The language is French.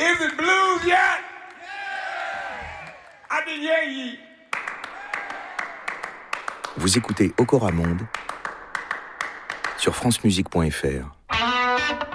Is it blues yet? I can hear ye. Vous écoutez Okora Monde sur francemusique.fr.